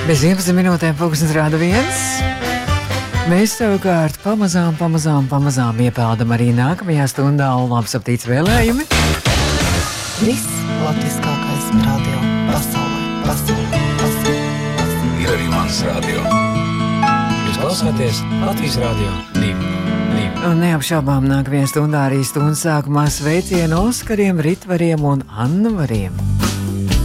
Bez 11 minūtēm pulkstens rāda 1. Mēs savukārt pamazām iepeldam arī nākamajā stundā un labs aptīts vēlējumi. Viss latviskākais radio pasaulē. Ir arī mans radio. Jūs klausāties Latvijas radio 2. Un neapšaubām nākamajā stundā arī stundas sākumā sveicienu Oskariem, Ritvariem un Annavariem.